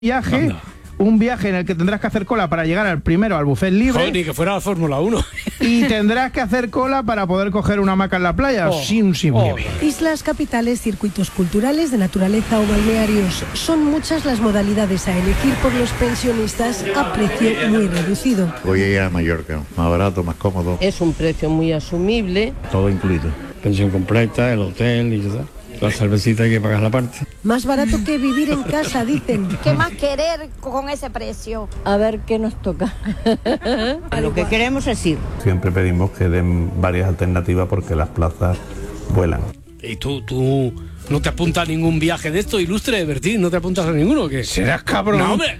viaje... Anda. Un viaje en el que tendrás que hacer cola para llegar al buffet libre. Joder, ni que fuera la Fórmula 1. Y tendrás que hacer cola para poder coger una hamaca en la playa. Sin nieve. Islas capitales, circuitos culturales, de naturaleza o balnearios. Son muchas las modalidades a elegir por los pensionistas a precio muy reducido. Voy a ir a Mallorca, más barato, más cómodo. Es un precio muy asumible. Todo incluido. Pensión completa, el hotel y todo. La cervecita hay que pagar la parte. Más barato que vivir en casa, dicen. ¿Qué más querer con ese precio? A ver qué nos toca. Lo que queremos es ir. Siempre pedimos que den varias alternativas porque las plazas vuelan. ¿Y tú no te apuntas a ningún viaje de esto, ilustre, Bertín? ¿No te apuntas a ninguno o qué? Serás cabrón. No, hombre.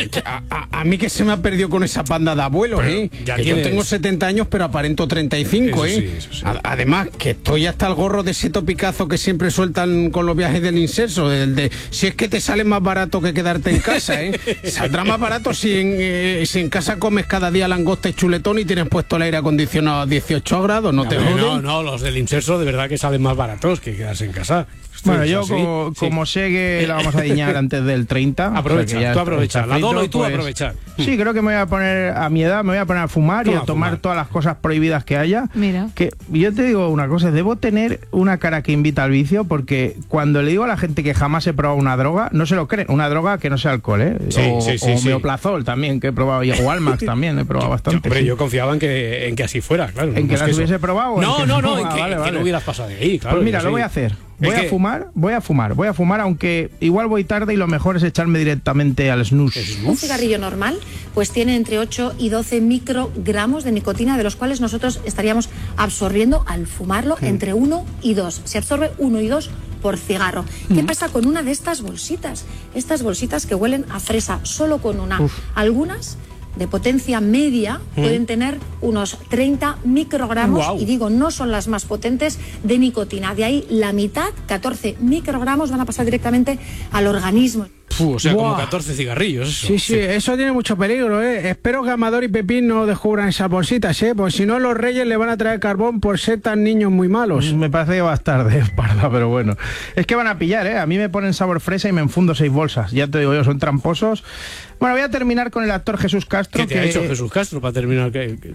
A mí que se me ha perdido con esa banda de abuelos, ya que tienes... yo tengo 70 años, pero aparento 35, eso sí. Además, que estoy hasta el gorro de ese topicazo que siempre sueltan con los viajes del inserso, el de si es que te sale más barato que quedarte en casa, Saldrá más barato si en casa comes cada día langosta y chuletón y tienes puesto el aire acondicionado a 18 grados, no te joden. No, los del inserso de verdad que salen más baratos que quedarse en casa. Bueno, yo como sé que la vamos a diñar antes del 30... Aprovecha, tú aprovecha. La Dolo y tú pues, aprovechar. Sí, creo que me voy a poner, a mi edad, me voy a poner a fumar y a tomar todas las cosas prohibidas que haya. Mira. Que yo te digo una cosa, debo tener una cara que invita al vicio, porque cuando le digo a la gente que jamás he probado una droga, no se lo creen. Una droga que no sea alcohol, o Meoplazol también, que he probado, o Almax también, he probado bastante. Hombre, yo confiaba en que así fuera, claro. ¿En que las hubiese probado? No, en que no hubieras pasado de ahí, claro. Pues mira, lo voy a hacer. Voy a fumar, aunque igual voy tarde y lo mejor es echarme directamente al snus. Un cigarrillo normal pues tiene entre 8 y 12 microgramos de nicotina, de los cuales nosotros estaríamos absorbiendo al fumarlo entre 1 y 2. Se absorbe 1 y 2 por cigarro. ¿Qué pasa con una de estas bolsitas? Estas bolsitas que huelen a fresa, solo con una. Algunas de potencia media pueden tener unos 30 microgramos, y digo, no son las más potentes, de nicotina. De ahí la mitad, 14 microgramos, van a pasar directamente al organismo. O sea, como 14 cigarrillos. Eso. Sí, eso tiene mucho peligro, Espero que Amador y Pepín no descubran esas bolsitas, Pues si no, los reyes le van a traer carbón por ser tan niños muy malos. Me parece que va a estar de parda, pero bueno. Es que van a pillar, A mí me ponen sabor fresa y me enfundo 6 bolsas. Ya te digo yo, son tramposos. Bueno, voy a terminar con el actor Jesús Castro. ¿Qué te ha hecho Jesús Castro para terminar?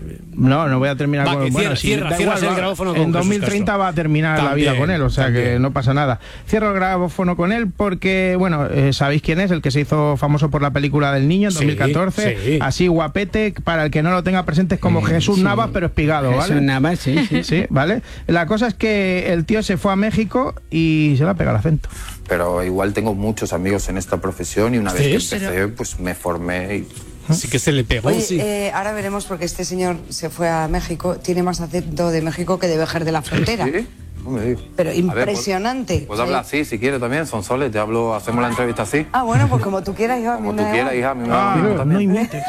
No voy a terminar con... Bueno, cierras el grabófono con en 2030 va a terminar también, la vida con él, o sea que no pasa nada. Cierro el grabófono con él porque, bueno, sabéis quién es, el que se hizo famoso por la película del niño en 2014. Sí. Así guapete, para el que no lo tenga presente es como Jesús Navas, pero espigado, ¿vale? Jesús Navas, sí, ¿vale? La cosa es que el tío se fue a México y se le ha pegado el acento. Pero igual tengo muchos amigos en esta profesión y una vez que empecé, pues me formé y... Sí que se le pegó. Oye, ahora veremos porque este señor se fue a México, tiene más acento de México que de Vejer de la Frontera. ¿Sí? Pero impresionante. Pues habla así, si quieres también, Sonsoles, hacemos la entrevista así. Ah, bueno, pues como tú quieras, hija. Como tú quieras, hija, mi mamá no imites.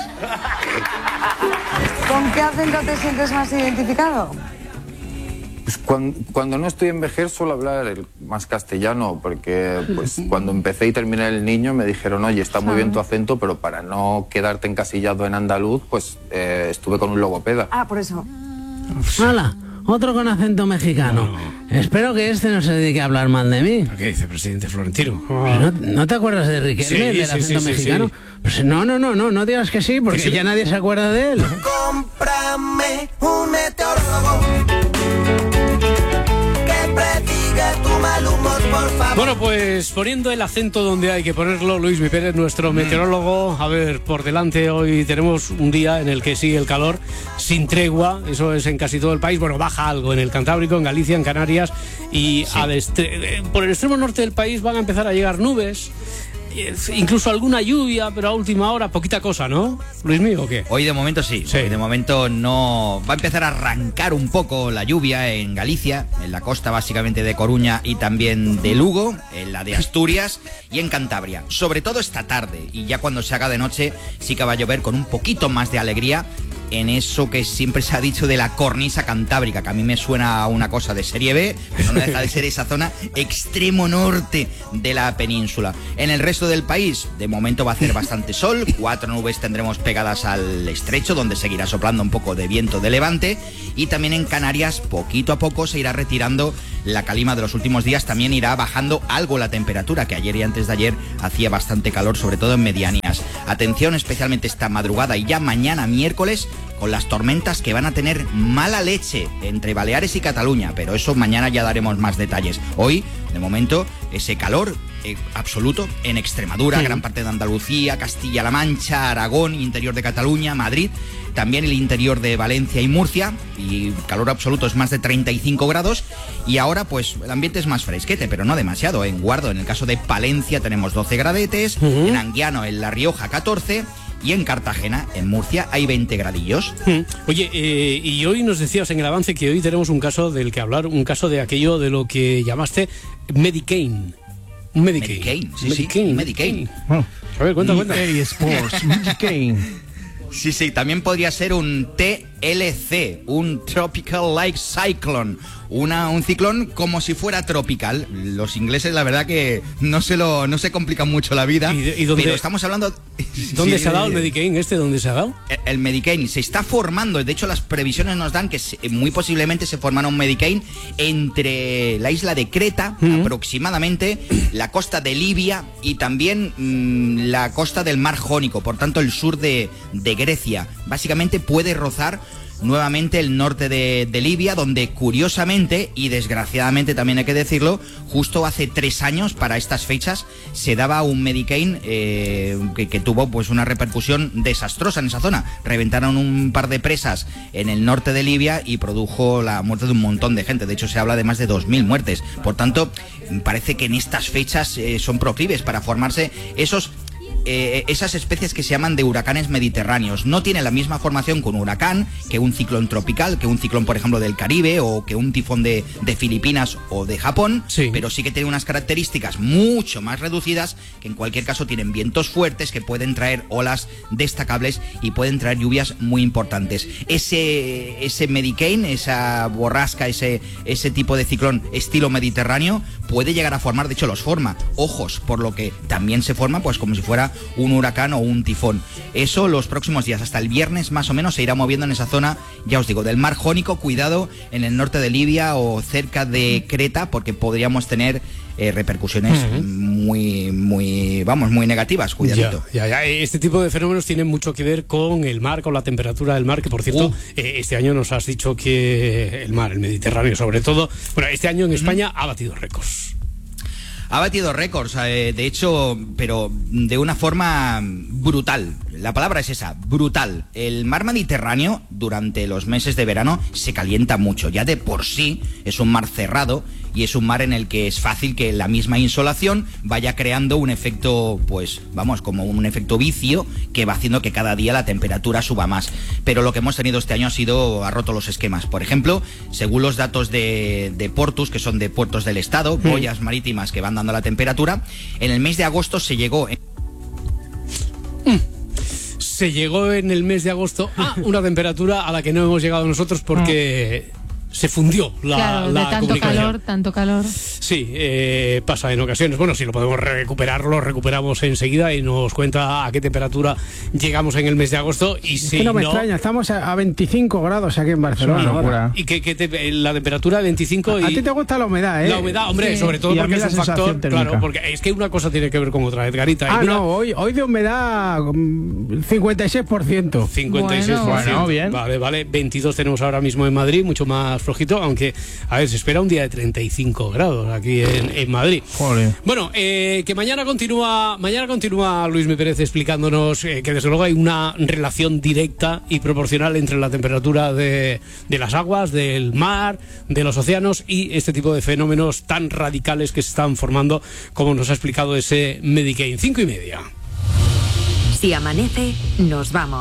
¿Con qué acento te sientes más identificado? Pues cuando no estoy en Vejer suelo hablar más castellano, porque pues cuando empecé y terminé el niño me dijeron, oye, está muy bien tu acento, pero para no quedarte encasillado en andaluz, pues estuve con un logopeda. Ah, por eso. Hola, otro con acento mexicano. Espero que este no se dedique a hablar mal de mí. ¿Qué dice, presidente Florentino? ¿No te acuerdas de Riquelme, del acento mexicano? Sí. Pues no digas que sí, porque ya nadie se acuerda de él. Cómprame un meteorólogo que prediga tu mal humor, por favor. Bueno, pues poniendo el acento donde hay que ponerlo, Luis Mi Pérez, nuestro meteorólogo. A ver, por delante hoy tenemos un día en el que sigue el calor sin tregua, eso es en casi todo el país. Bueno, baja algo en el Cantábrico, en Galicia, en Canarias y por el extremo norte del país van a empezar a llegar nubes. Incluso alguna lluvia, pero a última hora, poquita cosa, ¿no? Luis mío, ¿o qué? Hoy de momento sí. Hoy de momento no. Va a empezar a arrancar un poco la lluvia en Galicia, en la costa básicamente de Coruña y también de Lugo, en la de Asturias y en Cantabria. Sobre todo esta tarde, y ya cuando se haga de noche sí que va a llover con un poquito más de alegría. en eso que siempre se ha dicho de la cornisa cantábrica, que a mí me suena a una cosa de serie B, pero no deja de ser esa zona extremo norte de la península. En el resto del país, de momento va a hacer bastante sol, 4 nubes tendremos pegadas al estrecho, donde seguirá soplando un poco de viento de levante, y también en Canarias, poquito a poco, se irá retirando la calima de los últimos días, también irá bajando algo la temperatura, que ayer y antes de ayer hacía bastante calor, sobre todo en medianías. Atención especialmente esta madrugada y ya mañana miércoles con las tormentas que van a tener mala leche entre Baleares y Cataluña, pero eso mañana ya daremos más detalles. Hoy, de momento, ese calor absoluto en Extremadura, gran parte de Andalucía, Castilla-La Mancha, Aragón, interior de Cataluña, Madrid, también el interior de Valencia y Murcia, y calor absoluto es más de 35 grados, y ahora pues el ambiente es más fresquete, pero no demasiado. En Guardo, en el caso de Palencia, tenemos 12 gradetes, en Anguiano, en La Rioja, 14, y en Cartagena, en Murcia, hay 20 gradillos. Oye, y hoy nos decías en el avance que hoy tenemos un caso del que hablar, un caso de aquello de lo que llamaste Medicaine. Un Medicaine. Medicaine. A ver, cuenta. EA Sports, Medicaine. Sí, también podría ser un TLC, un Tropical Like Cyclone, un ciclón como si fuera tropical. Los ingleses, la verdad que no se complican mucho la vida. ¿Y dónde, pero estamos hablando... ¿Dónde se ha dado el Medicaine ¿Dónde se ha dado? El Medicaine se está formando. De hecho, las previsiones nos dan que muy posiblemente se formará un Medicaine entre la isla de Creta, aproximadamente, la costa de Libia y también la costa del Mar Jónico. Por tanto, el sur de Grecia. Básicamente puede rozar nuevamente el norte de Libia, donde curiosamente y desgraciadamente también hay que decirlo, justo hace 3 años para estas fechas se daba un Medicaine que tuvo pues una repercusión desastrosa en esa zona. Reventaron un par de presas en el norte de Libia y produjo la muerte de un montón de gente. De hecho, se habla de más de 2.000 muertes. Por tanto, parece que en estas fechas son proclives para formarse esas especies que se llaman de huracanes mediterráneos. No tiene la misma formación que un huracán, que un ciclón tropical, que un ciclón, por ejemplo, del Caribe, o que un tifón de Filipinas o de Japón, pero sí que tiene unas características mucho más reducidas, que en cualquier caso tienen vientos fuertes que pueden traer olas destacables y pueden traer lluvias muy importantes. Ese Medicaine, esa borrasca, ese tipo de ciclón estilo mediterráneo puede llegar a formar, de hecho los forma, ojos, por lo que también se forma pues como si fuera un huracán o un tifón. Eso los próximos días, hasta el viernes más o menos, se irá moviendo en esa zona, ya os digo, del Mar Jónico. Cuidado en el norte de Libia o cerca de Creta, porque podríamos tener repercusiones muy negativas. Cuidadito. Ya. Este tipo de fenómenos tienen mucho que ver con el mar, con la temperatura del mar, que por cierto, este año nos has dicho que el mar, el Mediterráneo sobre todo, bueno, este año en España ha batido récords. Ha batido récords, de hecho, pero de una forma brutal. La palabra es esa, brutal. El mar Mediterráneo durante los meses de verano se calienta mucho. Ya de por sí es un mar cerrado y es un mar en el que es fácil que la misma insolación vaya creando un efecto, pues vamos, como un efecto vicio que va haciendo que cada día la temperatura suba más. Pero lo que hemos tenido este año ha roto los esquemas. Por ejemplo, según los datos de Portus, que son de puertos del Estado, boyas marítimas que van dando la temperatura, en el mes de agosto se llegó... Se llegó en el mes de agosto a una temperatura a la que no hemos llegado nosotros porque se fundió la tanto calor. Sí, pasa en ocasiones. Bueno, si lo podemos recuperar, lo recuperamos enseguida y nos cuenta a qué temperatura llegamos en el mes de agosto. Y es que no me extraña, estamos a 25 grados aquí en Barcelona. Y la temperatura de 25... A ti te gusta la humedad, ¿eh? La humedad, hombre, sobre todo porque es un factor... Claro, porque es que una cosa tiene que ver con otra, Edgarita. Hoy de humedad 56%. 56%. Bueno, bien. Vale. 22 tenemos ahora mismo en Madrid, mucho más flojito, aunque, a ver, se espera un día de 35 grados aquí en Madrid. Joder. Bueno, que mañana continúa Luis Mi Pérez explicándonos que desde luego hay una relación directa y proporcional entre la temperatura de las aguas, del mar, de los océanos y este tipo de fenómenos tan radicales que se están formando, como nos ha explicado ese Medicaine. 5:30. Si amanece, nos vamos.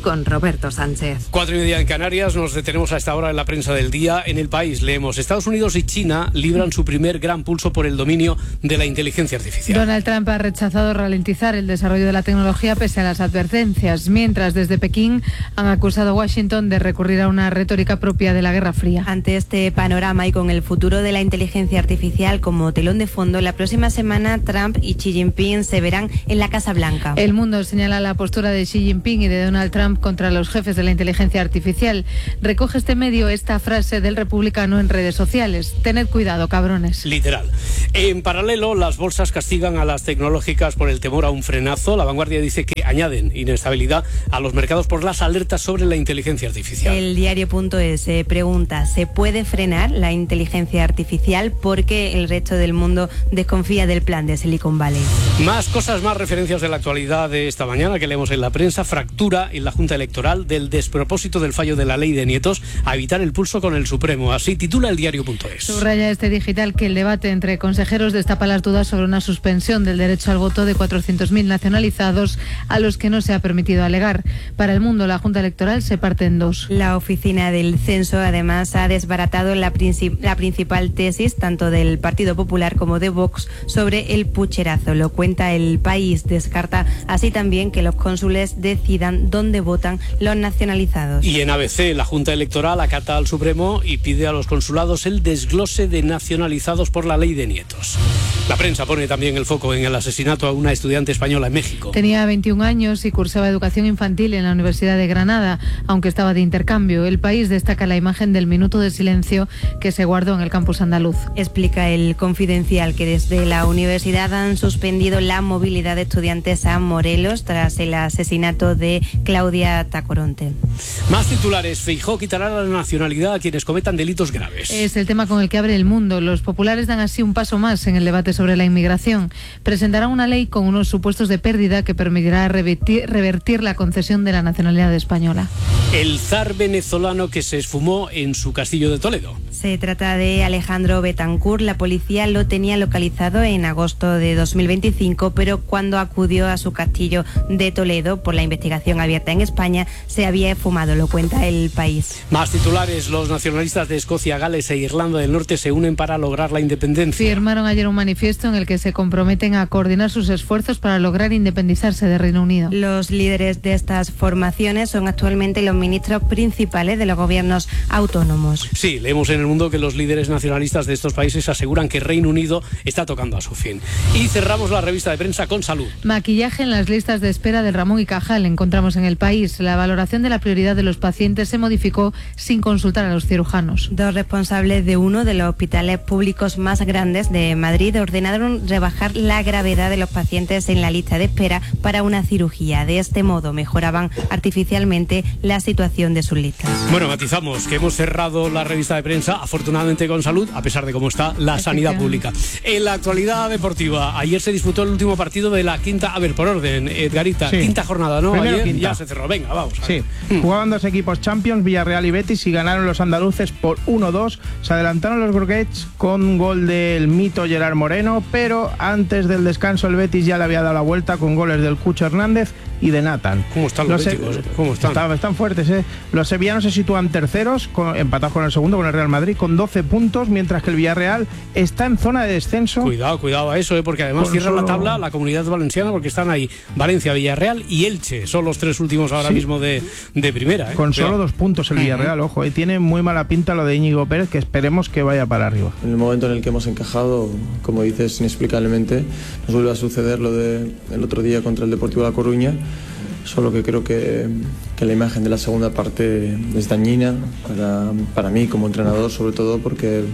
con Roberto Sánchez. 4:30 en Canarias, nos detenemos a esta hora en la prensa del día. En El País leemos: Estados Unidos y China libran su primer gran pulso por el dominio de la inteligencia artificial. Donald Trump ha rechazado ralentizar el desarrollo de la tecnología pese a las advertencias, mientras desde Pekín han acusado a Washington de recurrir a una retórica propia de la Guerra Fría. Ante este panorama y con el futuro de la inteligencia artificial como telón de fondo, la próxima semana Trump y Xi Jinping se verán en la Casa Blanca. El Mundo señala la postura de Xi Jinping y de Donald Trump contra los jefes de la inteligencia artificial. Recoge este medio esta frase del republicano en redes sociales: tened cuidado, cabrones. Literal. En paralelo, las bolsas castigan a las tecnológicas por el temor a un frenazo. La Vanguardia dice que añaden inestabilidad a los mercados por las alertas sobre la inteligencia artificial. El diario.es se pregunta: ¿se puede frenar la inteligencia artificial? Porque el resto del mundo desconfía del plan de Silicon Valley. Más cosas, más referencias de la actualidad de esta mañana que leemos en la prensa. Fractura en la Junta Electoral del despropósito del fallo de la ley de nietos a evitar el pulso con el Supremo. Así titula el diario.es. Subraya este digital que el debate entre consejeros destapa las dudas sobre una suspensión del derecho al voto de 400.000 nacionalizados a los que no se ha permitido alegar. Para El Mundo, la Junta Electoral se parte en dos. La oficina del censo además ha desbaratado la principal tesis tanto del Partido Popular como de Vox sobre el pucherazo. Lo cuenta El País. Descarta así también que los cónsules decidan dónde votan los nacionalizados. Y en ABC, la Junta Electoral acata al Supremo y pide a los consulados el desglose de nacionalizados por la ley de nietos. La prensa pone también el foco en el asesinato a una estudiante española en México. Tenía 21 años y cursaba educación infantil en la Universidad de Granada, aunque estaba de intercambio. El País destaca la imagen del minuto de silencio que se guardó en el campus andaluz. Explica El Confidencial que desde la universidad han suspendido la movilidad de estudiantes a Morelos tras el asesinato de Claudia Tacoronte. Más titulares: Feijóo quitará la nacionalidad a quienes cometan delitos graves. Es el tema con el que abre El Mundo. Los populares dan así un paso más en el debate sobre la inmigración. Presentarán una ley con unos supuestos de pérdida que permitirá revertir la concesión de la nacionalidad española. El zar venezolano que se esfumó en su castillo de Toledo. Se trata de Alejandro Betancourt. La policía lo tenía localizado en agosto de 2025, pero cuando acudió a su castillo de Toledo por la investigación abierta en España, se había esfumado, lo cuenta El País. Más titulares: los nacionalistas de Escocia, Gales e Irlanda del Norte se unen para lograr la independencia. Firmaron ayer un manifiesto en el que se comprometen a coordinar sus esfuerzos para lograr independizarse de Reino Unido. Los líderes de estas formaciones son actualmente los ministros principales de los gobiernos autónomos. Sí, leemos en El Mundo que los líderes nacionalistas de estos países aseguran que Reino Unido está tocando a su fin. Y cerramos la revista de prensa con salud. Maquillaje en las listas de espera del Ramón y Cajal, encontramos en El País. La valoración de la prioridad de los pacientes se modificó sin consultar a los cirujanos. Dos responsables de uno de los hospitales públicos más grandes de Madrid ordenaron rebajar la gravedad de los pacientes en la lista de espera para una cirugía. De este modo mejoraban artificialmente la situación de sus listas. Bueno, matizamos que hemos cerrado la revista de prensa, afortunadamente con salud, a pesar de cómo está la sanidad pública. En la actualidad deportiva, ayer se disputó el último partido de la quinta, a ver, por orden, Edgarita, sí. Quinta jornada, ¿no? Primero Ayer quinta. ya se cerró, venga, vamos. Sí, jugaban dos equipos Champions, Villarreal y Betis, y ganaron los andaluces por 1-2. Se adelantaron los Groguets con gol del mito Gerard Moreno, pero antes del descanso el Betis ya le había dado la vuelta con goles del Cucho Hernández y de Nathan. ¿Cómo están los béticos? ¿Cómo están? Están fuertes, ¿eh? Los sevillanos se sitúan terceros, empatados con el segundo, con el Real Madrid, con 12 puntos, mientras que el Villarreal está en zona de descenso. Cuidado a eso, porque además cierra la tabla la Comunidad Valenciana, porque están ahí Valencia, Villarreal y Elche. Son los tres últimos ahora mismo de primera. Con solo 2 puntos el Villarreal, ojo. Tiene muy mala pinta lo de Íñigo Pérez, que esperemos que vaya para arriba. En el momento en el que hemos encajado, como dices, inexplicablemente, nos vuelve a suceder lo del otro día contra el Deportivo La Coruña. Solo que creo que la imagen de la segunda parte es dañina para mí como entrenador, sobre todo porque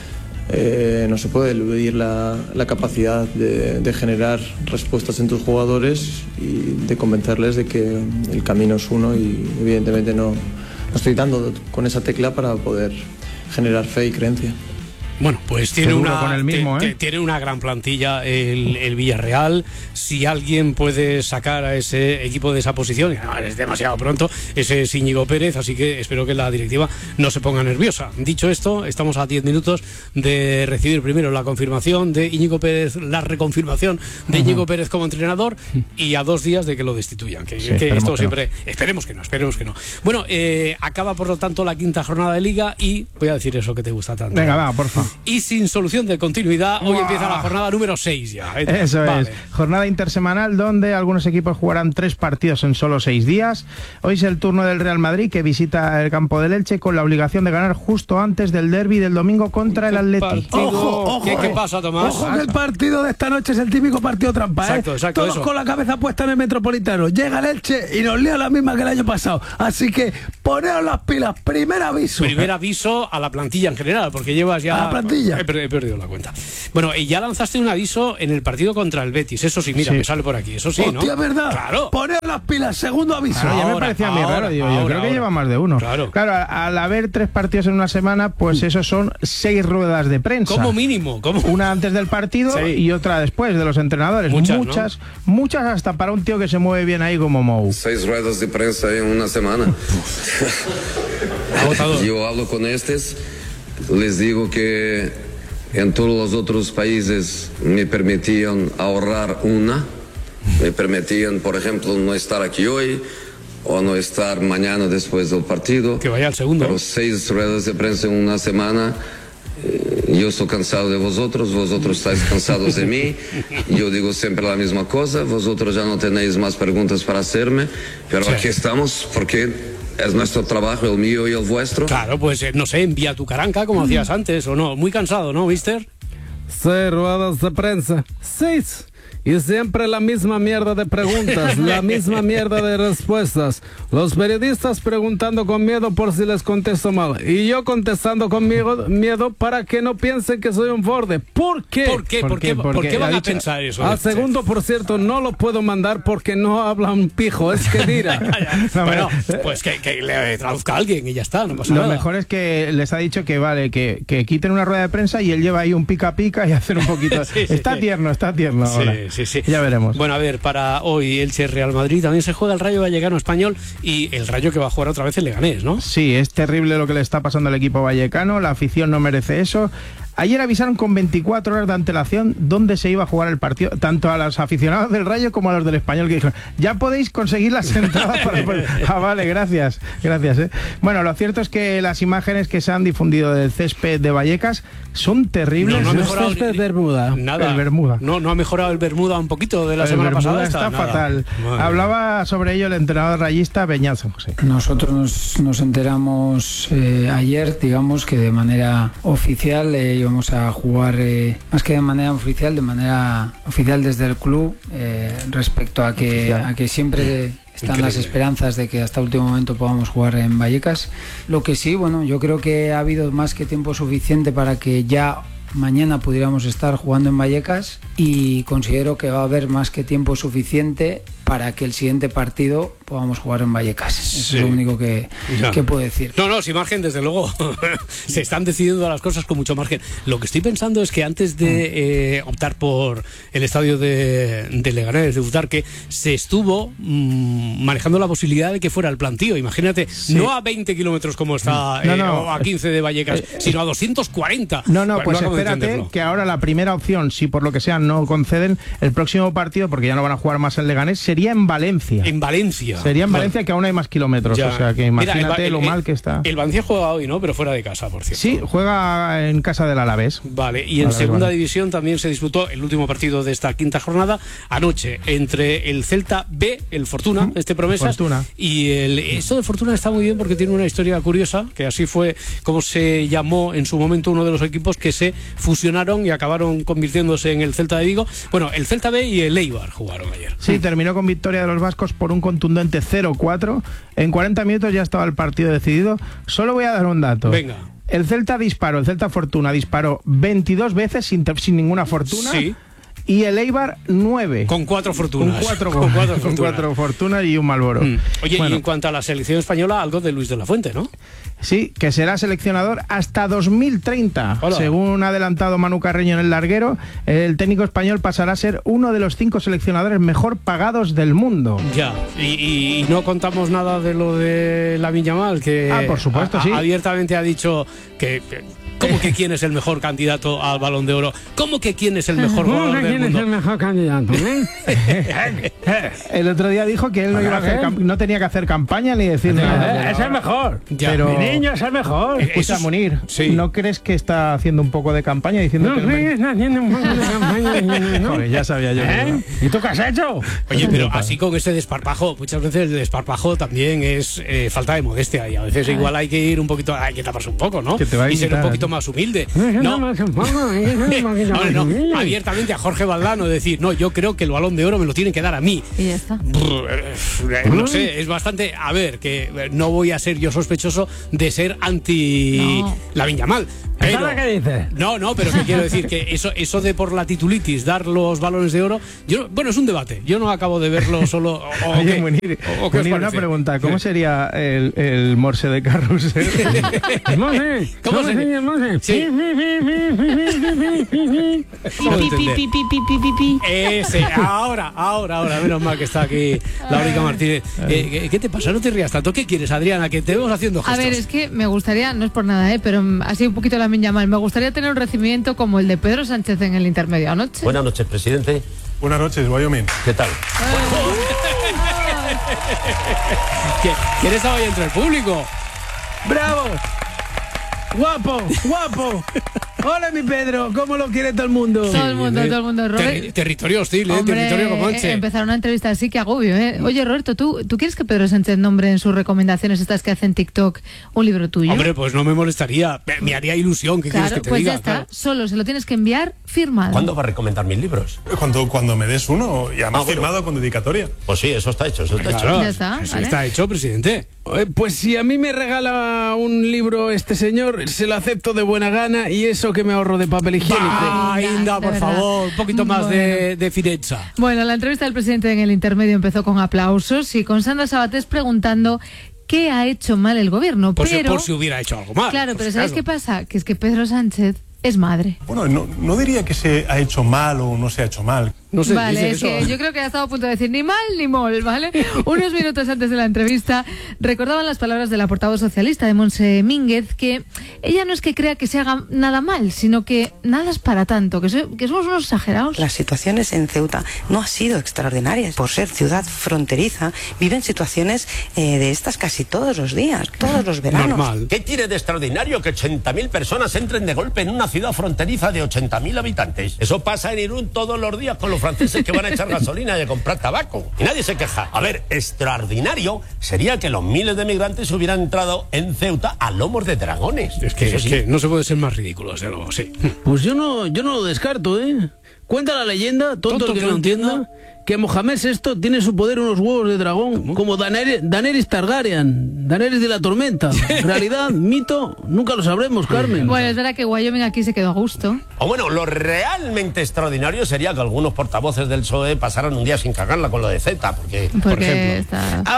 no se puede eludir la capacidad de generar respuestas en tus jugadores y de convencerles de que el camino es uno, y evidentemente no estoy dando con esa tecla para poder generar fe y creencia. Bueno, pues tiene con el mismo, tiene una gran plantilla el Villarreal. Si alguien puede sacar a ese equipo de esa posición, no, es demasiado pronto, ese es Íñigo Pérez, así que espero que la directiva no se ponga nerviosa. Dicho esto, estamos a 10 minutos de recibir primero la confirmación de Íñigo Pérez, la reconfirmación de Íñigo Pérez como entrenador, y a 2 días de que lo destituyan. Que esto siempre... Esperemos que no. Bueno, acaba por lo tanto la 5ª jornada de Liga y voy a decir eso que te gusta tanto. Venga, va, por favor. Y sin solución de continuidad, hoy empieza la jornada número 6 ya. Eso es, jornada intersemanal donde algunos equipos jugarán 3 partidos en solo 6 días. Hoy es el turno del Real Madrid, que visita el campo del Elche con la obligación de ganar justo antes del derbi del domingo contra el Atleti. Ojo, ¿Qué pasa, Tomás? Ojo, que el partido de esta noche es el típico partido trampa, Exacto, todos eso. con la cabeza puesta en el Metropolitano. Llega el Elche y nos lía la misma que el año pasado. Así que poneos las pilas. Primer aviso a la plantilla en general, porque llevas ya... ¿A la plantilla? He perdido la cuenta. Bueno, y ya lanzaste un aviso en el partido contra el Betis. Eso sí, mira, me sale por aquí. Eso sí, ¿no? Hostia, ¿verdad? Claro. Poneos las pilas. Segundo aviso. Ya me parecía muy raro. Yo creo que lleva más de uno. Claro, al haber 3 partidos en una semana, pues eso son 6 ruedas de prensa. Como mínimo. Una antes del partido y otra después de los entrenadores. Muchas hasta para un tío que se mueve bien ahí como Mou. 6 ruedas de prensa en una semana. Yo hablo con estos, les digo que en todos los otros países me permitían ahorrar una, me permitían, por ejemplo, no estar aquí hoy o no estar mañana después del partido. Que vaya al segundo. Pero 6 ruedas de prensa en una semana. Yo estoy cansado de vosotros estáis cansados de mí. Yo digo siempre la misma cosa, vosotros ya no tenéis más preguntas para hacerme, pero aquí estamos porque es nuestro trabajo, el mío y el vuestro. Claro, pues no sé, envía tu caranca como hacías antes, o no. Muy cansado, ¿no, mister? 6 ruedas de prensa. 6. Y siempre la misma mierda de preguntas, la misma mierda de respuestas. Los periodistas preguntando con miedo por si les contesto mal. Y yo contestando con miedo para que no piensen que soy un borde. ¿Por qué? ¿Por qué van a pensar eso? Al segundo, por cierto, no lo puedo mandar porque no habla un pijo, es que dirá. Bueno, pues que le traduzca a alguien y ya está, no pasa nada. Lo mejor es que les ha dicho que vale, que quiten una rueda de prensa y él lleva ahí un pica y hacer un poquito. Está tierno ahora. Sí. Ya veremos. Bueno, a ver, para hoy Elche Real Madrid también se juega el Rayo Vallecano Español y el Rayo que va a jugar otra vez el Leganés, ¿no? Sí, es terrible lo que le está pasando al equipo vallecano, la afición no merece eso. Ayer avisaron con 24 horas de antelación dónde se iba a jugar el partido, tanto a los aficionados del Rayo como a los del Español, que dijeron, ya podéis conseguir las entradas para... vale, gracias. Bueno, lo cierto es que las imágenes que se han difundido del césped de Vallecas son terribles. No ha mejorado el césped de Bermuda. Nada. El Bermuda. No ha mejorado el Bermuda un poquito de la semana pasada. Está fatal. Hablaba sobre ello el entrenador rayista Beñat San José. Nosotros nos enteramos ayer, digamos que de manera oficial íbamos a jugar, más que de manera oficial desde el club, respecto a que siempre están las esperanzas de que hasta último momento podamos jugar en Vallecas. Lo que sí, bueno, yo creo que ha habido más que tiempo suficiente para que ya mañana pudiéramos estar jugando en Vallecas, y considero que va a haber más que tiempo suficiente para que el siguiente partido podamos jugar en Vallecas. Eso es lo único que puedo decir. No, sin margen, desde luego. Se están decidiendo las cosas con mucho margen. Lo que estoy pensando es que antes de optar por el estadio de Leganés, de Butarque, se estuvo manejando la posibilidad de que fuera el plantío. Imagínate, no a 20 kilómetros como está, o a 15 de Vallecas, sino a 240. Pues espérate que ahora la primera opción, si por lo que sea no conceden, el próximo partido, porque ya no van a jugar más en Leganés, sería en Valencia. Sería en Valencia, que aún hay más kilómetros. O sea, que imagínate lo mal que está. El Valencia juega hoy, ¿no? Pero fuera de casa, por cierto. Sí, juega en casa del Alavés. Vale, y en segunda división también se disputó el último partido de esta 5ª jornada anoche entre el Celta B, el Fortuna, promesas, y eso de Fortuna está muy bien porque tiene una historia curiosa, que así fue como se llamó en su momento uno de los equipos que se fusionaron y acabaron convirtiéndose en el Celta de Vigo. Bueno, el Celta B y el Eibar jugaron ayer. Sí, terminó con victoria de los vascos por un contundente 0-4. En 40 minutos ya estaba el partido decidido. Solo voy a dar un dato. Venga. El Celta Fortuna disparó 22 veces sin ninguna fortuna. Sí. y el Eibar 9. Con 4 fortunas. Con cuatro fortunas y un Malboro. Oye, Bueno, y en cuanto a la selección española, algo de Luis de la Fuente, ¿no? Sí, que será seleccionador hasta 2030. Hola. Según ha adelantado Manu Carreño en El Larguero, el técnico español pasará a ser uno de los 5 seleccionadores mejor pagados del mundo. Ya, y no contamos nada de lo de Lamine Yamal, que por supuesto, sí. abiertamente ha dicho que ¿cómo que quién es el mejor candidato al Balón de Oro? ¿Cómo que quién es el mejor jugador del mundo? ¿Quién es el mejor candidato? El otro día dijo que él no, iba a hacer no tenía que hacer campaña ni decir nada. Es el mejor. Ya. Pero, Mi niño es el mejor. Escucha, Munir, sí. ¿no crees que está haciendo un poco de campaña diciendo que está haciendo un poco de campaña. Joder, ya sabía yo. ¿Y tú qué has hecho? Oye, pero así con ese desparpajo, muchas veces el desparpajo también es falta de modestia y a veces igual hay que ir un poquito, hay que taparse un poco, ¿no? Que te va a y ser un invitar. poquito más humilde. No, abiertamente a Jorge Valdano decir, no, yo creo que el Balón de Oro me lo tienen que dar a mí. Y ya está. No sé, es bastante, a ver, que no voy a ser yo sospechoso de ser anti Lamine Yamal. Pero, ¿qué dices? No, pero que quiero decir que eso de por la titulitis dar los balones de oro, bueno, es un debate. Yo no acabo de verlo solo. Oye, Munir, una pregunta, ¿cómo sería el morse de Carrusel? ¿Cómo sería el morse? Sí. Ese, ahora, menos mal que está aquí Laurica Martínez. ¿Qué te pasa? No te rías tanto. ¿Qué quieres, Adriana? Que te vemos haciendo gestos. A ver, es que me gustaría, no es por nada, pero así un poquito Lamine Yamal, me gustaría tener un recibimiento como el de Pedro Sánchez en el intermedio anoche. Buenas noches, presidente. Buenas noches, Wyoming. ¿Qué tal? ¿Quién estaba ahí entre el público? ¡Bravo! ¡Guapo! Hola, mi Pedro, ¿cómo lo quiere todo el mundo? Todo el mundo. Robert, territorio hostil, hombre, territorio comanche. Empezar una entrevista así, que agobio, ¿eh? Oye, Roberto, ¿tú quieres que Pedro Sánchez nombre en sus recomendaciones estas que hace en TikTok un libro tuyo? Hombre, pues no me molestaría, me haría ilusión. ¿Qué quieres que te pues diga? Ya está, Claro. Solo se lo tienes que enviar firmado. ¿Cuándo va a recomendar mis libros? Cuando me des uno, y además firmado con dedicatoria. Pues sí, eso está hecho, Ya está, Eso ¿vale? está hecho, presidente. Pues si a mí me regala un libro este señor, se lo acepto de buena gana y eso que me ahorro de papel higiénico. Inda, de por verdad. favor, un poquito más de firezza. Bueno, la entrevista del presidente en el intermedio empezó con aplausos y con Sandra Sabatés preguntando qué ha hecho mal el gobierno. Por pero, si hubiera hecho algo mal. claro, por pero si ¿sabes acaso. qué pasa? Que es que Pedro Sánchez es madre. Bueno, no diría que se ha hecho mal o no se ha hecho mal. No sé, Vale, dice es eso. que yo creo que ha estado a punto de decir ni mal ni mol, ¿vale? Unos minutos antes de la entrevista recordaban las palabras de la portavoz socialista de Montse Mínguez, que ella no es que crea que se haga nada mal, sino que nada es para tanto, que somos unos exagerados. Las situaciones en Ceuta no han sido extraordinarias. Por ser ciudad fronteriza, viven situaciones de estas casi todos los días, todos los veranos. Normal. ¿Qué tiene de extraordinario que 80.000 personas entren de golpe en una ciudad fronteriza de 80.000 habitantes? Eso pasa en Irún todos los días con los franceses que van a echar gasolina y a comprar tabaco. Y nadie se queja. A ver, extraordinario sería que los miles de migrantes hubieran entrado en Ceuta a lomos de dragones. Es que no se puede ser más ridículo, desde luego, sí. Pues yo no lo descarto, ¿eh? Cuenta la leyenda, tonto el que no entienda, que Mohamed VI tiene en su poder unos huevos de dragón, como Daenerys Targaryen, Daenerys de la Tormenta. Realidad, mito, nunca lo sabremos, Carmen. Bueno, es verdad que Wyoming aquí se quedó a gusto. O bueno, lo realmente extraordinario sería que algunos portavoces del PSOE pasaran un día sin cagarla con lo de Z, porque por ejemplo...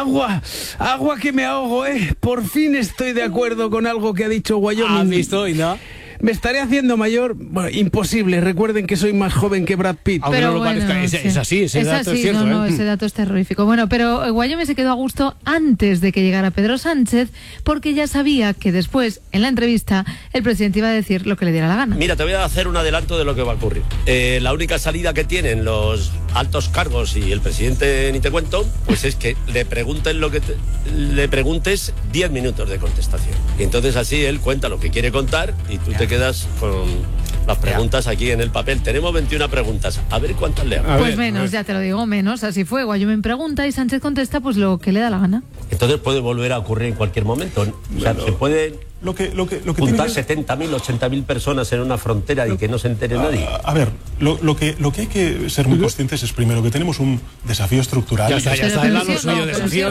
Agua que me ahogo, ¿eh? Por fin estoy de acuerdo con algo que ha dicho Wyoming. ¿Has visto, Inda? Me estaré haciendo mayor. Bueno, imposible. Recuerden que soy más joven que Brad Pitt. Aunque no lo parezca, es así, ese dato es cierto. No, ese dato es terrorífico. Bueno, pero Wyoming se quedó a gusto antes de que llegara Pedro Sánchez, porque ya sabía que después, en la entrevista, el presidente iba a decir lo que le diera la gana. Mira, te voy a hacer un adelanto de lo que va a ocurrir. La única salida que tienen los altos cargos y el presidente, ni te cuento, pues es que le pregunten lo que le preguntes 10 minutos de contestación. Y entonces así él cuenta lo que quiere contar y tú te quedas con las preguntas aquí en el papel. Tenemos 21 preguntas. A ver cuántas le hago. Pues menos, ya te lo digo, menos. Así fue. Wyoming pregunta y Sánchez contesta pues lo que le da la gana. Entonces puede volver a ocurrir en cualquier momento. O sea, se puede Juntar 70.000, 80.000 personas en una frontera y que no se entere nadie. A ver, lo que hay que ser muy conscientes es primero que tenemos un desafío estructural. Ya está, el suyo, desafío.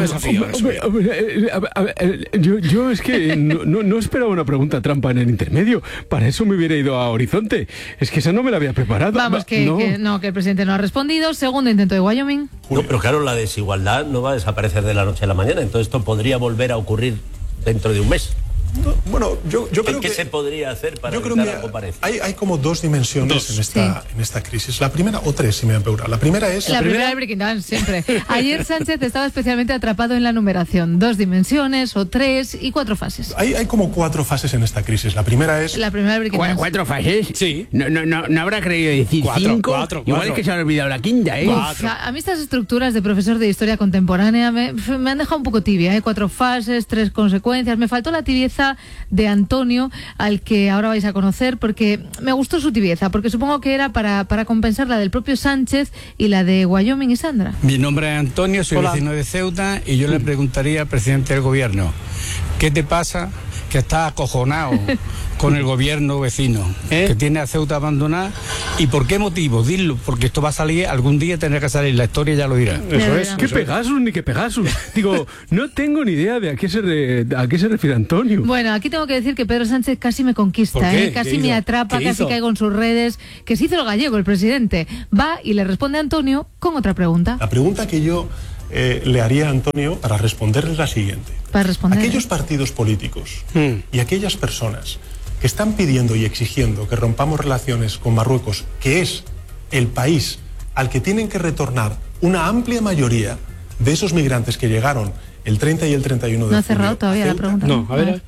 Yo es que no esperaba una pregunta trampa en el intermedio. Para eso me hubiera ido a Horizonte. Es que esa no me la había preparado. Vamos, que el presidente no ha respondido. Segundo intento de Wyoming. No, pero claro, la desigualdad no va a desaparecer de la noche a la mañana. Entonces esto podría volver a ocurrir dentro de un mes. Bueno, yo creo que... ¿Qué se podría hacer para evitar algo parecido? Hay como dos dimensiones en esta crisis. La primera, o tres, si me apura. La primera es... La primera de Breaking Down, siempre. Ayer Sánchez estaba especialmente atrapado en la numeración. 2 dimensiones, o 3 y 4 fases. Hay como 4 fases en esta crisis. La primera es... La primera de Breaking Down. ¿4 fases? Sí. No habrá querido decir 5. Igual es que se ha olvidado la quinta, ¿eh? A mí estas estructuras de profesor de historia contemporánea me han dejado un poco tibia, ¿eh? 4 fases, 3 consecuencias. Me faltó la tibieza de Antonio, al que ahora vais a conocer, porque me gustó su tibieza, porque supongo que era para compensar la del propio Sánchez y la de Wyoming y Sandra. Mi nombre es Antonio, soy vecino de Ceuta, y yo le preguntaría al presidente del gobierno, ¿qué te pasa que estás acojonado con el gobierno vecino, que tiene a Ceuta abandonada? ¿Y por qué motivo? Dilo, porque esto va a salir, algún día tendrá que salir, la historia ya lo dirá. Eso es. ¿Qué Pegasus ni qué Pegasus? Digo, no tengo ni idea de a qué se refiere Antonio. Bueno, aquí tengo que decir que Pedro Sánchez casi me conquista, casi me atrapa, casi caigo en sus redes, que se hizo el gallego el presidente. Va y le responde a Antonio con otra pregunta. La pregunta que yo le haría a Antonio para responderle es la siguiente. Para responder. Aquellos partidos políticos y aquellas personas que están pidiendo y exigiendo que rompamos relaciones con Marruecos, que es el país al que tienen que retornar una amplia mayoría de esos migrantes que llegaron el 30 y el 31 de julio. No ha cerrado todavía la pregunta. No, a ver.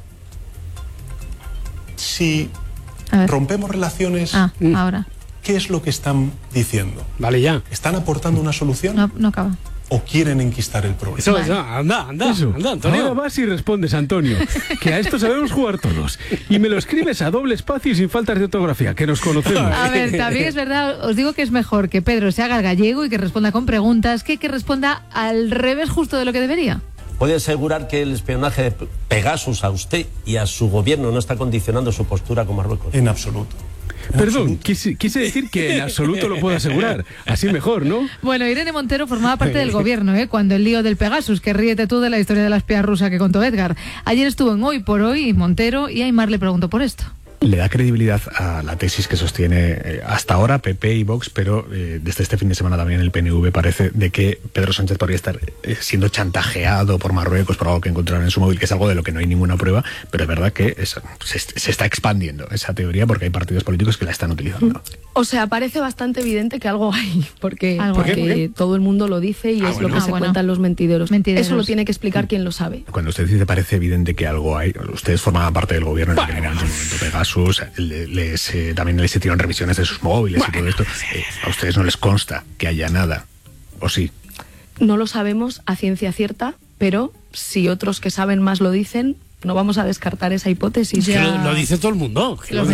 Si rompemos relaciones, ahora. ¿Qué es lo que están diciendo? Vale, ya. ¿Están aportando una solución? No acaba. ¿O quieren enquistar el problema? Eso, anda, Antonio. Ahora vas y respondes, Antonio, que a esto sabemos jugar todos. Y me lo escribes a doble espacio y sin faltas de ortografía, que nos conocemos. A ver, también es verdad, os digo que es mejor que Pedro se haga el gallego y que responda con preguntas que responda al revés justo de lo que debería. ¿Puede asegurar que el espionaje de Pegasus a usted y a su gobierno no está condicionando su postura con Marruecos? En absoluto. Perdón, quise decir que en absoluto lo puedo asegurar. Así mejor, ¿no? Bueno, Irene Montero formaba parte del gobierno, cuando el lío del Pegasus, que ríete tú de la historia de la espía rusa que contó Edgar. Ayer estuvo en Hoy por Hoy Montero y Aymar le preguntó por esto. Le da credibilidad a la tesis que sostiene hasta ahora PP y Vox, pero desde este fin de semana también el PNV parece de que Pedro Sánchez podría estar siendo chantajeado por Marruecos por algo que encontraron en su móvil, que es algo de lo que no hay ninguna prueba, pero es verdad que se está expandiendo esa teoría porque hay partidos políticos que la están utilizando. O sea, parece bastante evidente que algo hay, porque todo el mundo lo dice y es lo que se cuentan los mentideros. Eso lo tiene que explicar quien lo sabe. Cuando usted dice parece evidente que algo hay, ustedes formaban parte del gobierno en el que en su momento Pegasus, también les hicieron revisiones de sus móviles y todo esto. ¿A ustedes no les consta que haya nada? ¿O sí? No lo sabemos a ciencia cierta, pero si otros que saben más lo dicen, no vamos a descartar esa hipótesis. Lo dice todo el mundo.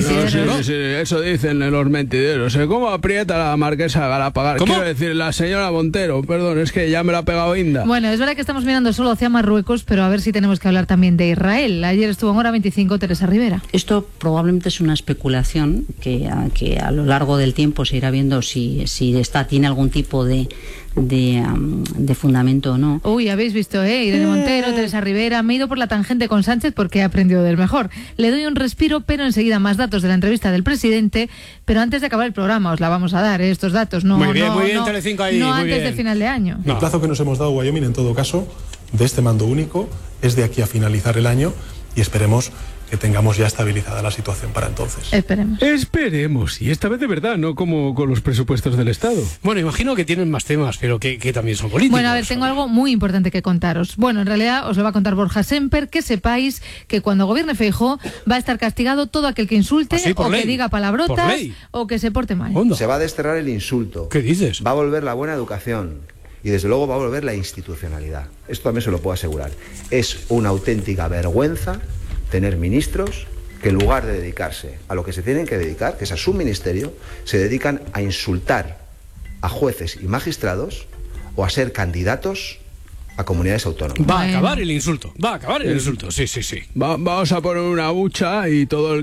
Eso dicen los mentideros. ¿Cómo aprieta la marquesa Galapagar? Quiero decir, la señora Montero, perdón, es que ya me la ha pegado Inda. Bueno, es verdad que estamos mirando solo hacia Marruecos, pero a ver si tenemos que hablar también de Israel. Ayer estuvo en Hora 25 Teresa Rivera. Esto probablemente es una especulación que a lo largo del tiempo se irá viendo si tiene algún tipo de fundamento o no. Uy, habéis visto, Irene Montero, Teresa Rivera. Me he ido por la tangente con Sánchez porque he aprendido del mejor. Le doy un respiro, pero enseguida más datos de la entrevista del presidente. Pero antes de acabar el programa os la vamos a dar, estos datos. Muy bien, Telecinco ahí. No muy antes bien. de final de año. El plazo que nos hemos dado, Wyoming, en todo caso, de este mando único, es de aquí a finalizar el año y esperemos que tengamos ya estabilizada la situación para entonces. Esperemos. Y esta vez de verdad, no como con los presupuestos del Estado. Bueno, imagino que tienen más temas, pero que también son políticos. Bueno, a ver, tengo algo muy importante que contaros. Bueno, en realidad os lo va a contar Borja Semper, que sepáis que cuando gobierne Feijóo va a estar castigado todo aquel que insulte o que diga palabrotas o que se porte mal. Se va a desterrar el insulto. ¿Qué dices? Va a volver la buena educación. Y desde luego va a volver la institucionalidad. Esto también se lo puedo asegurar. Es una auténtica vergüenza tener ministros que en lugar de dedicarse a lo que se tienen que dedicar, que es a su ministerio, se dedican a insultar a jueces y magistrados o a ser candidatos a comunidades autónomas. Va a acabar el insulto, sí. Vamos a poner una bucha y todo el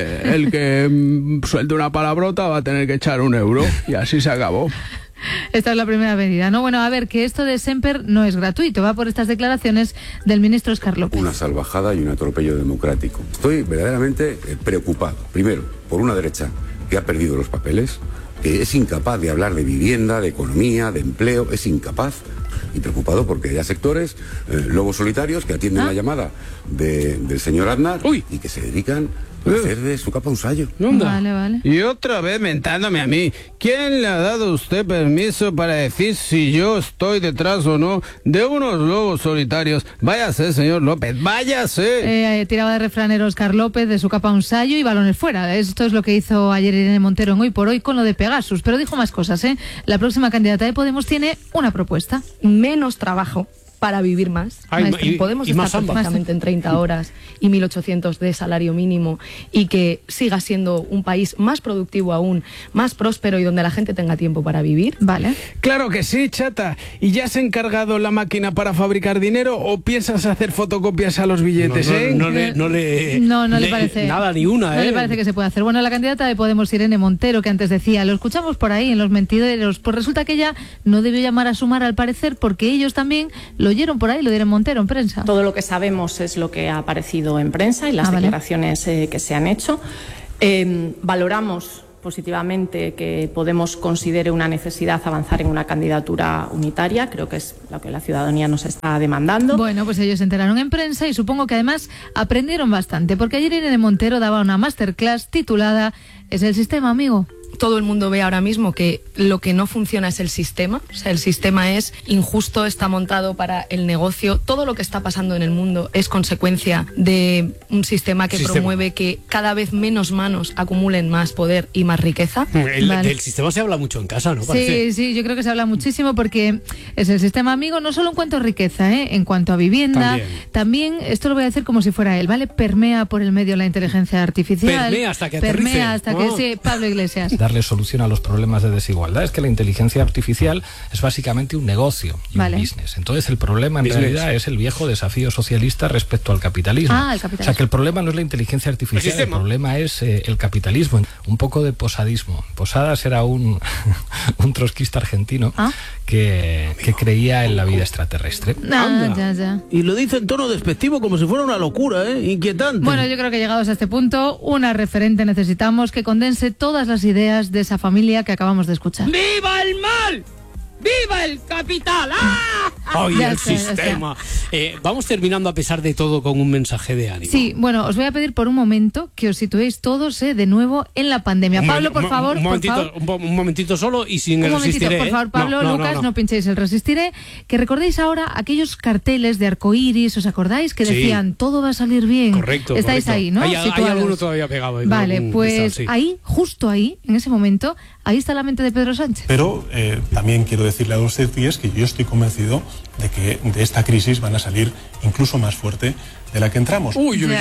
que suelte una palabrota va a tener que echar €1 y así se acabó. Esta es la primera medida, ¿no? Bueno, a ver, que esto de Semper no es gratuito, va por estas declaraciones del ministro Óscar López. Una salvajada y un atropello democrático. Estoy verdaderamente preocupado, primero, por una derecha que ha perdido los papeles, que es incapaz de hablar de vivienda, de economía, de empleo, es incapaz. Y preocupado porque haya sectores, lobos solitarios, que atienden la llamada del señor Aznar y que se dedican a hacer de su capa un sayo. Vale. Y otra vez mentándome a mí. ¿Quién le ha dado a usted permiso para decir si yo estoy detrás o no de unos lobos solitarios? Váyase, señor López, váyase. Tiraba de refranero Óscar López, de su capa un sayo y balones fuera. Esto es lo que hizo ayer Irene Montero en Hoy por Hoy con lo de Pegasus. Pero dijo más cosas, ¿eh? La próxima candidata de Podemos tiene una propuesta. Menos trabajo para vivir más. Podemos estar perfectamente en 30 horas y 1.800 de salario mínimo y que siga siendo un país más productivo aún, más próspero y donde la gente tenga tiempo para vivir. Vale. Claro que sí, chata. ¿Y ya has encargado la máquina para fabricar dinero o piensas hacer fotocopias a los billetes, No le parece nada ni una, No le parece que se pueda hacer. Bueno, la candidata de Podemos, Irene Montero, que antes decía, lo escuchamos por ahí en los mentideros, pues resulta que ella no debió llamar a Sumar al parecer porque ellos también lo oyeron por ahí, lo dieron Montero en prensa. Todo lo que sabemos es lo que ha aparecido en prensa y las declaraciones que se han hecho. Valoramos positivamente que Podemos considere una necesidad avanzar en una candidatura unitaria. Creo que es lo que la ciudadanía nos está demandando. Bueno, pues ellos se enteraron en prensa y supongo que además aprendieron bastante, porque ayer Irene Montero daba una masterclass titulada ¿Es el sistema, amigo? Todo el mundo ve ahora mismo que lo que no funciona es el sistema. O sea, el sistema es injusto, está montado para el negocio. Todo lo que está pasando en el mundo es consecuencia de un sistema que promueve que cada vez menos manos acumulen más poder y más riqueza. Del sistema se habla mucho en casa, ¿no? Sí, yo creo que se habla muchísimo porque es el sistema amigo, no solo en cuanto a riqueza, en cuanto a vivienda. También, esto lo voy a decir como si fuera él, ¿vale? Permea por el medio la inteligencia artificial. Permea hasta que aterrice. Permea hasta que sí, Pablo Iglesias. Darle solución a los problemas de desigualdad. Es que la inteligencia artificial es básicamente un negocio y un business. Entonces el problema en realidad es el viejo desafío socialista respecto al capitalismo. O sea que el problema no es la inteligencia artificial, el problema es el capitalismo. Un poco de posadismo. Posadas era un trotskista argentino que creía en la vida extraterrestre. Ya. Y lo dice en tono despectivo como si fuera una locura, inquietante. Bueno, yo creo que llegados a este punto, una referente necesitamos que condense todas las ideas de esa familia que acabamos de escuchar. ¡Viva el mal! ¡Viva el capital! ¡Ah! ¡Ay, el sistema! Vamos terminando a pesar de todo con un mensaje de ánimo. Sí, bueno, os voy a pedir por un momento que os situéis todos de nuevo en la pandemia. Pablo, por favor. Un momentito solo y sin el resistiré. Por favor, Pablo, Lucas, no pinchéis el resistiré. Que recordéis ahora aquellos carteles de arcoíris, ¿os acordáis? Que decían, todo va a salir bien. Correcto. Estáis ahí, ¿no? Hay alguno todavía pegado. Vale, pues ahí, justo ahí, en ese momento, ahí está la mente de Pedro Sánchez. Pero también quiero decirle a ustedes que yo estoy convencido de que de esta crisis van a salir incluso más fuerte de la que entramos.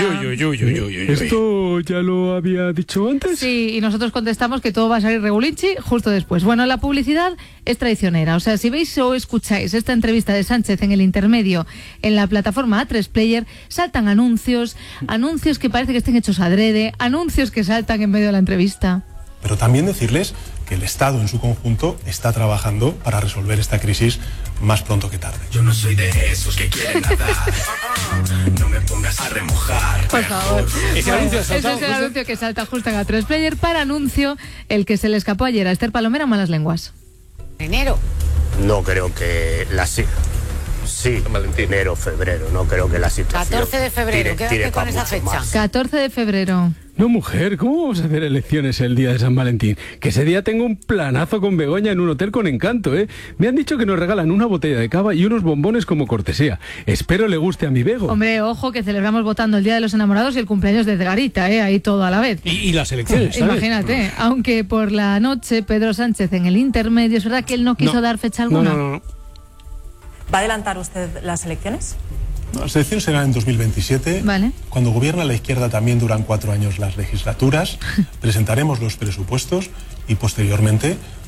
¿Esto ya lo había dicho antes? Sí, y nosotros contestamos que todo va a salir regulinchi justo después. Bueno, la publicidad es traicionera. O sea, si veis o escucháis esta entrevista de Sánchez en el intermedio en la plataforma A3 Player, saltan anuncios que parece que estén hechos adrede, anuncios que saltan en medio de la entrevista. Pero también decirles que el Estado en su conjunto está trabajando para resolver esta crisis más pronto que tarde. Yo no soy de esos que quieren nadar. No me pongas a remojar. Por favor. Ese es el anuncio que salta justo en A3 Player. Para anuncio, el que se le escapó ayer a Esther Palomera, malas lenguas. Enero. No creo que Sí, enero, febrero, no creo que la situación... 14 de febrero, quédate con esa fecha. Más. 14 de febrero. No, mujer, ¿cómo vamos a hacer elecciones el día de San Valentín? Que ese día tengo un planazo con Begoña en un hotel con encanto, ¿eh? Me han dicho que nos regalan una botella de cava y unos bombones como cortesía. Espero le guste a mi Bego. Hombre, ojo, que celebramos votando el Día de los Enamorados y el cumpleaños de Edgarita, ¿eh? Ahí todo a la vez. Y las elecciones, ¿sabes? Imagínate, aunque por la noche Pedro Sánchez en el intermedio, es verdad que él no quiso dar fecha alguna. No. ¿Va a adelantar usted las elecciones? Las elecciones serán en 2027. Vale. Cuando gobierna la izquierda también duran 4 años las legislaturas. Presentaremos los presupuestos y posteriormente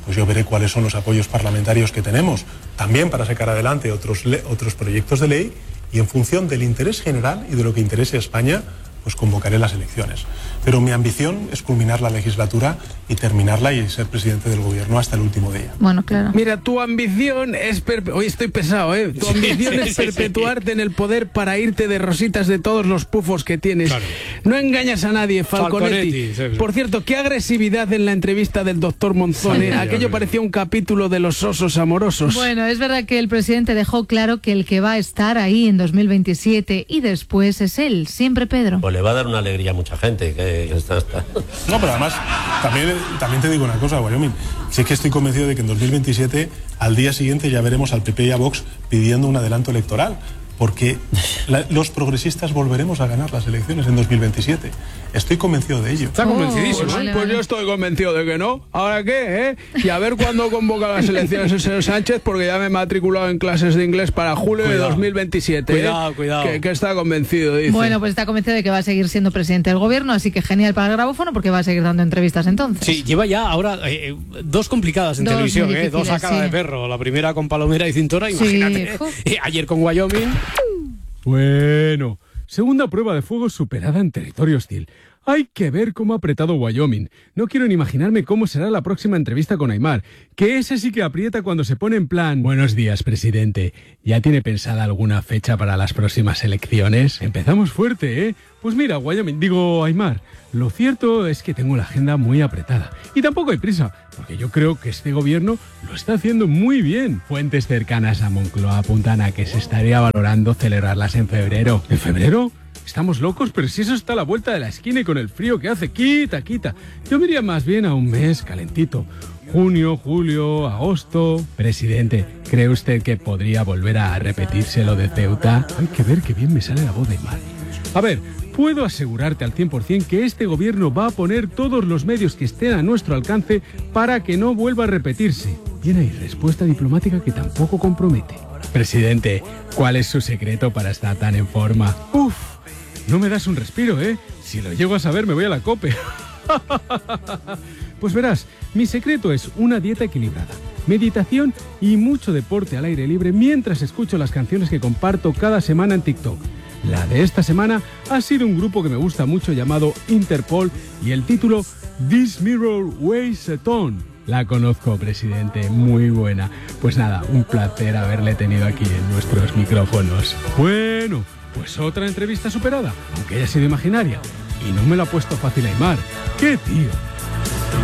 pues yo veré cuáles son los apoyos parlamentarios que tenemos, también para sacar adelante otros proyectos de ley, y en función del interés general y de lo que interese a España, pues convocaré las elecciones. Pero mi ambición es culminar la legislatura y terminarla y ser presidente del gobierno hasta el último día. Bueno, claro. Mira, tu ambición es... Hoy estoy pesado, ¿eh? Tu ambición es perpetuarte en el poder para irte de rositas de todos los pufos que tienes. Claro. No engañas a nadie, Falconetti. Por cierto, qué agresividad en la entrevista del doctor Monzón, ¿eh? Aquello parecía un capítulo de Los osos amorosos. Bueno, es verdad que el presidente dejó claro que el que va a estar ahí en 2027 y después es él, siempre Pedro. Pues le va a dar una alegría a mucha gente que está. No, pero además, también te digo una cosa, Wyoming. Sí que estoy convencido de que en 2027, al día siguiente, ya veremos al PP y a Vox pidiendo un adelanto electoral. Porque los progresistas volveremos a ganar las elecciones en 2027. Estoy convencido de ello. Está convencidísimo. Pues yo estoy convencido de que no. ¿Ahora qué, Y a ver cuándo convoca las elecciones el señor Sánchez, porque ya me he matriculado en clases de inglés para julio de 2027. Cuidado. Que está convencido, dice. Bueno, pues está convencido de que va a seguir siendo presidente del gobierno, así que genial para el grabófono, porque va a seguir dando entrevistas entonces. Sí, lleva ya ahora dos complicadas en televisión, dos a cara de perro. La primera con Palomera y Cintora, imagínate. Ayer con Wyoming. Bueno, segunda prueba de fuego superada en territorio hostil. Hay que ver cómo ha apretado Wyoming. No quiero ni imaginarme cómo será la próxima entrevista con Aimar, que ese sí que aprieta cuando se pone en plan... Buenos días, presidente. ¿Ya tiene pensada alguna fecha para las próximas elecciones? Empezamos fuerte, ¿eh? Pues mira, Aimar, lo cierto es que tengo la agenda muy apretada. Y tampoco hay prisa, porque yo creo que este gobierno lo está haciendo muy bien. Fuentes cercanas a Moncloa apuntan a que se estaría valorando celebrarlas en febrero. ¿En febrero? ¿Estamos locos? Pero si eso está a la vuelta de la esquina y con el frío que hace, quita. Yo me iría más bien a un mes calentito. Junio, julio, agosto... Presidente, ¿cree usted que podría volver a repetirse lo de Ceuta? Hay que ver qué bien me sale la voz de Aimar. A ver, puedo asegurarte al 100% que este gobierno va a poner todos los medios que estén a nuestro alcance para que no vuelva a repetirse. Bien ahí, respuesta diplomática que tampoco compromete. Presidente, ¿cuál es su secreto para estar tan en forma? ¡Uf! No me das un respiro, ¿eh? Si lo llego a saber me voy a la COPE. Pues verás, mi secreto es una dieta equilibrada, meditación y mucho deporte al aire libre mientras escucho las canciones que comparto cada semana en TikTok. La de esta semana ha sido un grupo que me gusta mucho llamado Interpol y el título This Mirror Weighs a Ton. La conozco, presidente, muy buena. Pues nada, un placer haberle tenido aquí en nuestros micrófonos. Bueno, pues otra entrevista superada, aunque haya sido imaginaria. Y no me lo ha puesto fácil Aimar. ¡Qué tío!